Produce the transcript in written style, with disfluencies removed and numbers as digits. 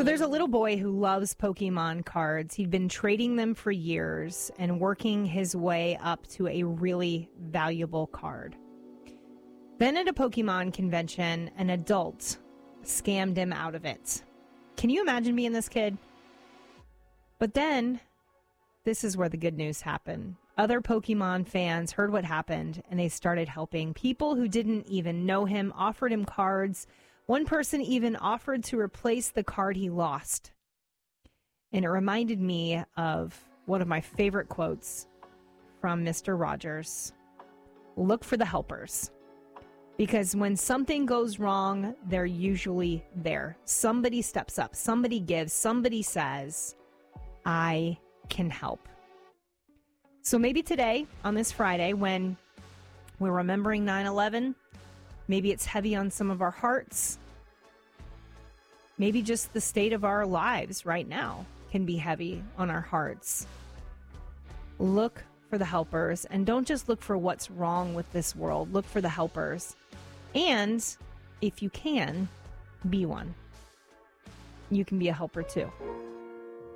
So there's a little boy who loves Pokemon cards. He'd been trading them for years and working his way up to a really valuable card. Then at a Pokemon convention, an adult scammed him out of it. Can you imagine being this kid? But then, this is where the good news happened. Other Pokemon fans heard what happened, and they started helping. People who didn't even know him offered him cards. One person even offered to replace the card he lost. And it reminded me of one of my favorite quotes from Mr. Rogers. Look for the helpers. Because when something goes wrong, they're usually there. Somebody steps up, somebody gives, somebody says, I can help. So maybe today, on this Friday, when we're remembering 9/11, maybe it's heavy on some of our hearts. Maybe just the state of our lives right now can be heavy on our hearts. Look for the helpers, and don't just look for what's wrong with this world. Look for the helpers. And if you can, be one. You can be a helper too.